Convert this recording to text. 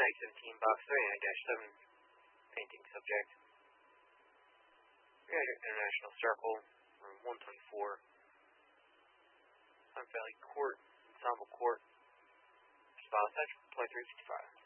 17, box 39-7, painting subject. International Circle, room 124. Hunt Valley Court, Ensemble Court. Spot attached, play 365.